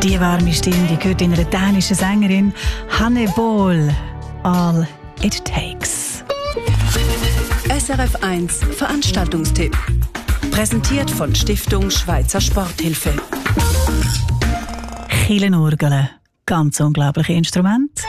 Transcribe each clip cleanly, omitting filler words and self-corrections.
Die warme Stimme, die gehört in einer dänischen Sängerin Hannibal. All it takes. SRF 1 Veranstaltungstipp. Präsentiert von Stiftung Schweizer Sporthilfe. Kirchenorgel, ganz unglaubliche Instrument.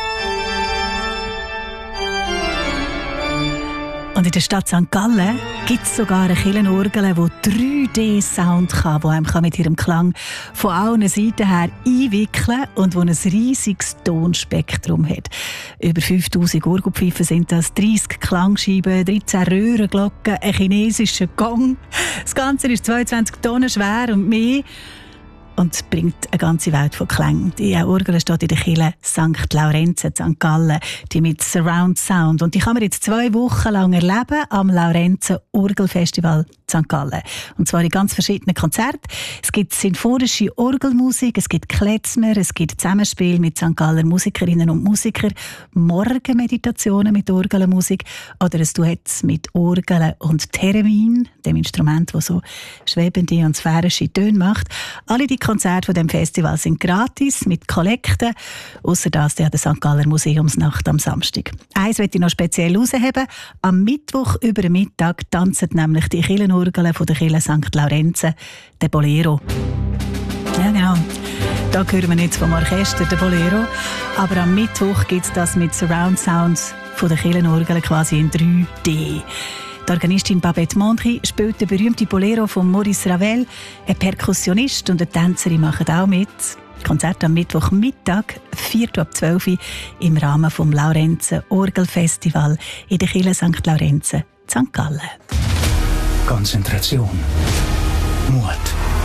Und in der Stadt St. Gallen gibt es sogar eine Kirchenorgel, die 3D-Sound kann, die einem mit ihrem Klang von allen Seiten her einwickeln kann und die ein riesiges Tonspektrum hat. Über 5000 Orgelpfeifen sind das, 30 Klangscheiben, 13 Röhrenglocken, ein chinesischer Gong. Das Ganze ist 22 Tonnen schwer und mehr. Und bringt eine ganze Welt von Klängen. Die Orgel steht in der Kirche St. Laurenzen, St. Gallen, die mit Surround Sound. Und die kann man jetzt 2 Wochen lang erleben am Laurenzen Orgelfestival St. Gallen. Und zwar in ganz verschiedenen Konzerten. Es gibt sinfonische Orgelmusik, es gibt Klezmer, es gibt Zusammenspiel mit St. Galler Musikerinnen und Musikern, Morgenmeditationen mit Orgelmusik oder ein Duett mit Orgeln und Theremin, dem Instrument, das so schwebende und sphärische Töne macht. Alle die Konzerte von dem Festival sind gratis, mit Kollekten, ausser das an der St. Galler Museumsnacht am Samstag. Eins möchte ich noch speziell herausheben. Am Mittwoch über den Mittag tanzen nämlich die Kirchenorgeln von der Kirche St. Laurenzen, der Bolero. Ja, genau. Da hören wir nicht vom Orchester, der Bolero. Aber am Mittwoch gibt es das mit Surround Sounds von der Kirchenorgeln quasi in 3D. Die Organistin Babette Mondry spielt den berühmten Bolero von Maurice Ravel. Ein Perkussionist und eine Tänzerin machen auch mit. Konzert am Mittwochmittag, 4:12 Uhr, im Rahmen des Laurenzen Orgelfestival in der Kirche St. Laurenzen, St. Gallen. Konzentration, Mut,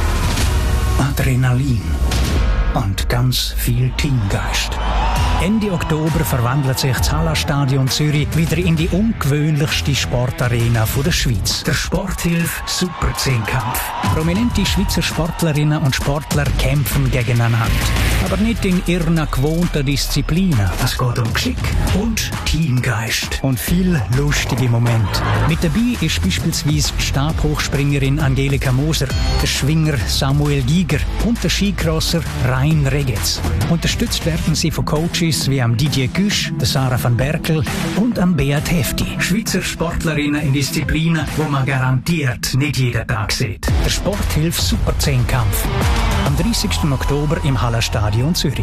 Adrenalin und ganz viel Teamgeist. Ende Oktober verwandelt sich das Hallenstadion Zürich wieder in die ungewöhnlichste Sportarena der Schweiz. Der Sporthilfe Super 10-Kampf. Prominente Schweizer Sportlerinnen und Sportler kämpfen gegeneinander. Aber nicht in ihren gewohnten Disziplinen. Es geht um Geschick und Teamgeist. Und viel lustige Momente. Mit dabei ist beispielsweise die Stabhochspringerin Angelika Moser, der Schwinger Samuel Giger und der Skicrosser Rein Regetz. Unterstützt werden sie von Coaches wie am Didier Güsch, der Sarah van Berkel und am Beat Hefti. Schweizer Sportlerinnen in Disziplinen, wo man garantiert nicht jeden Tag sieht. Der Sporthilfe Super 10-Kampf. Am 30. Oktober im Hallenstadion Zürich.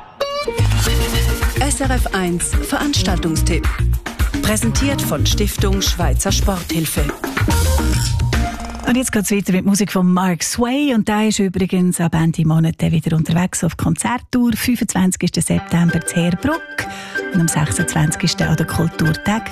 SRF 1 Veranstaltungstipp. Präsentiert von Stiftung Schweizer Sporthilfe. Und jetzt geht es weiter mit Musik von Mark Sway. Und der ist übrigens ab Ende Monat wieder unterwegs auf Konzerttour. 25. September zu Herbruck und am 26. an der Kulturtag